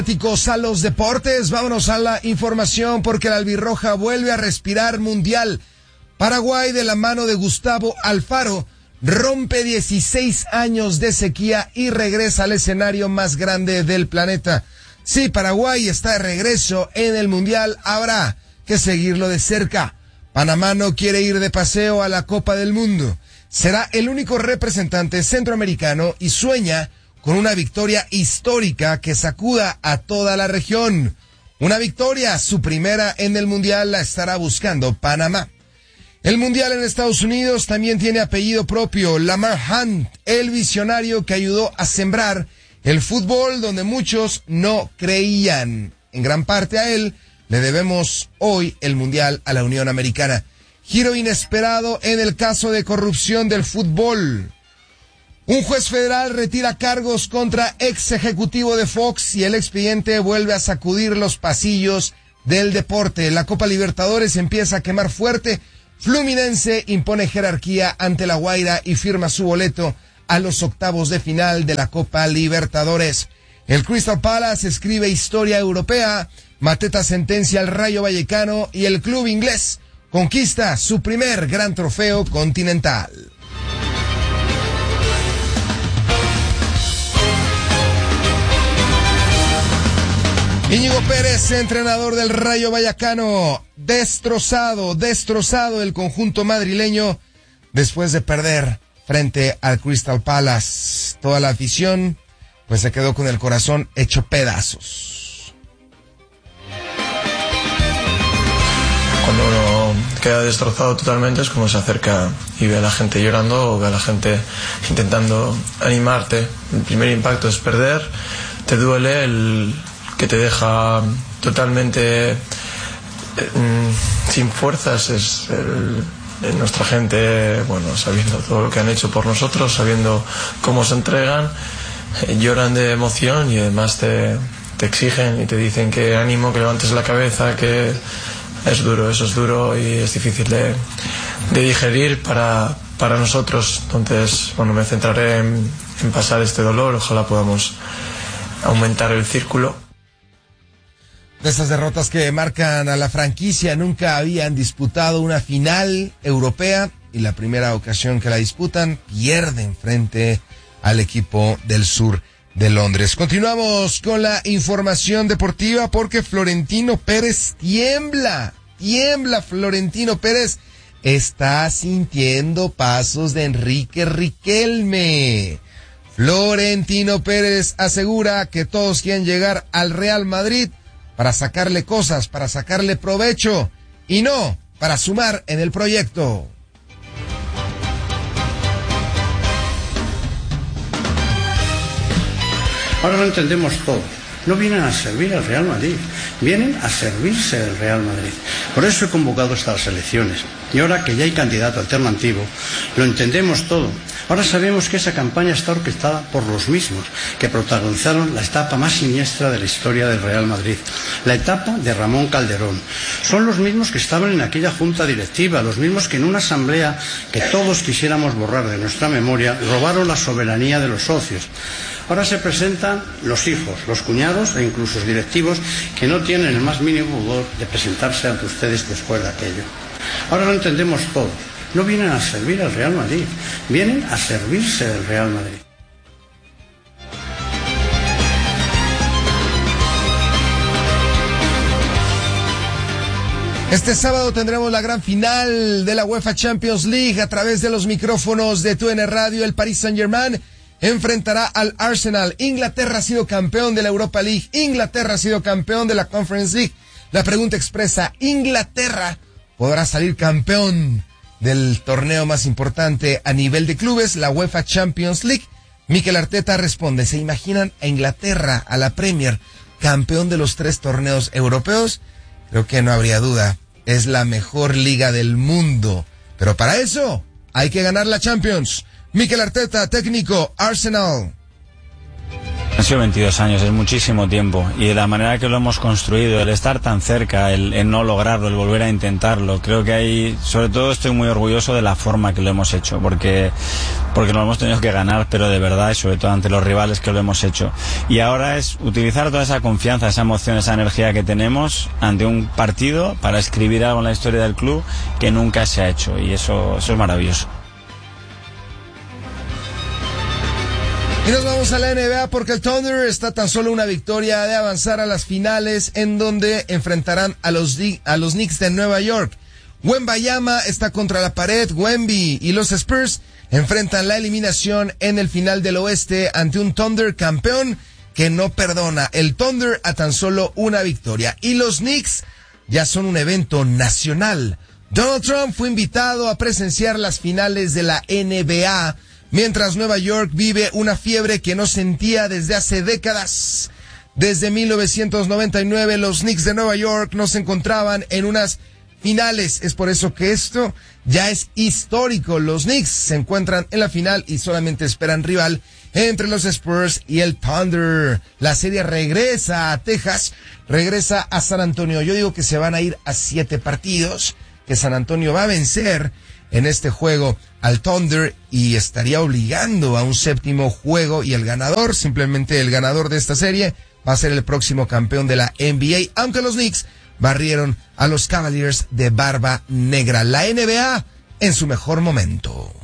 A los deportes, vámonos a la información porque la albirroja vuelve a respirar mundial. Paraguay, de la mano de Gustavo Alfaro, rompe 16 años de sequía y regresa al escenario más grande del planeta. Sí, Paraguay está de regreso en el mundial, habrá que seguirlo de cerca. Panamá no quiere ir de paseo a la Copa del Mundo. Será el único representante centroamericano y sueña con una victoria histórica que sacuda a toda la región. Una victoria, su primera en el Mundial, la estará buscando Panamá. El Mundial en Estados Unidos también tiene apellido propio, Lamar Hunt, el visionario que ayudó a sembrar el fútbol donde muchos no creían. En gran parte a él le debemos hoy el Mundial a la Unión Americana. Giro inesperado en el caso de corrupción del fútbol. Un juez federal retira cargos contra ex ejecutivo de Fox y el expediente vuelve a sacudir los pasillos del deporte. La Copa Libertadores empieza a quemar fuerte. Fluminense impone jerarquía ante La Guaira y firma su boleto a los octavos de final de la Copa Libertadores. El Crystal Palace escribe historia europea. Mateta sentencia al Rayo Vallecano y el club inglés conquista su primer gran trofeo continental. Íñigo Pérez, entrenador del Rayo Vallecano, destrozado el conjunto madrileño después de perder frente al Crystal Palace. Toda la afición pues se quedó con el corazón hecho pedazos. Cuando uno queda destrozado totalmente es como se acerca y ve a la gente llorando o ve a la gente intentando animarte. El primer impacto es perder, te duele, el que te deja totalmente sin fuerzas es nuestra gente, bueno, sabiendo todo lo que han hecho por nosotros, sabiendo cómo se entregan, lloran de emoción y además te exigen y te dicen que ánimo, que levantes la cabeza, que es duro, eso es duro y es difícil de digerir para nosotros. Entonces, bueno, me centraré en pasar este dolor, ojalá podamos aumentar el círculo. De esas derrotas que marcan a la franquicia, nunca habían disputado una final europea y la primera ocasión que la disputan pierden frente al equipo del sur de Londres. Continuamos con la información deportiva porque Florentino Pérez tiembla Florentino Pérez está sintiendo pasos de Enrique Riquelme. Florentino Pérez asegura que todos quieren llegar al Real Madrid para sacarle cosas, para sacarle provecho y no para sumar en el proyecto. Ahora lo entendemos todo. No vienen a servir al Real Madrid, vienen a servirse del Real Madrid. Por eso he convocado estas elecciones. Y ahora que ya hay candidato alternativo, lo entendemos todo. Ahora sabemos que esa campaña está orquestada por los mismos que protagonizaron la etapa más siniestra de la historia del Real Madrid, la etapa de Ramón Calderón. Son los mismos que estaban en aquella junta directiva, los mismos que en una asamblea que todos quisiéramos borrar de nuestra memoria, robaron la soberanía de los socios. Ahora se presentan los hijos, los cuñados e incluso los directivos que no tienen el más mínimo pudor de presentarse ante ustedes después de aquello. Ahora lo entendemos todo. No vienen a servir al Real Madrid, vienen a servirse del Real Madrid. Este sábado tendremos la gran final de la UEFA Champions League a través de los micrófonos de TUN Radio. El Paris Saint-Germain enfrentará al Arsenal. Inglaterra ha sido campeón de la Europa League. Inglaterra ha sido campeón de la Conference League. La pregunta expresa, ¿Inglaterra podrá salir campeón del torneo más importante a nivel de clubes, la UEFA Champions League? Mikel Arteta responde, ¿se imaginan a Inglaterra, a la Premier, campeón de los 3 torneos europeos? Creo que no habría duda, es la mejor liga del mundo. Pero para eso hay que ganar la Champions. Mikel Arteta, técnico, Arsenal. Han sido 22 años, es muchísimo tiempo, y de la manera que lo hemos construido, el estar tan cerca, el no lograrlo, el volver a intentarlo, creo que hay, sobre todo estoy muy orgulloso de la forma que lo hemos hecho, porque nos lo hemos tenido que ganar, pero de verdad, y sobre todo ante los rivales que lo hemos hecho. Y ahora es utilizar toda esa confianza, esa emoción, esa energía que tenemos ante un partido para escribir algo en la historia del club que nunca se ha hecho, y eso es maravilloso. Y nos vamos a la NBA porque el Thunder está tan solo una victoria de avanzar a las finales, en donde enfrentarán a los Knicks de Nueva York. Wembanyama está contra la pared, Wemby y los Spurs enfrentan la eliminación en el final del oeste ante un Thunder campeón que no perdona. El Thunder a tan solo una victoria. Y los Knicks ya son un evento nacional. Donald Trump fue invitado a presenciar las finales de la NBA, mientras Nueva York vive una fiebre que no sentía desde hace décadas. Desde 1999 los Knicks de Nueva York no se encontraban en unas finales. Es por eso que esto ya es histórico. Los Knicks se encuentran en la final y solamente esperan rival entre los Spurs y el Thunder. La serie regresa a Texas, regresa a San Antonio. Yo digo que se van a ir a 7 partidos, que San Antonio va a vencer en este juego al Thunder y estaría obligando a un 7º juego, y el ganador, simplemente el ganador de esta serie, va a ser el próximo campeón de la NBA, aunque los Knicks barrieron a los Cavaliers de barba negra. La NBA en su mejor momento.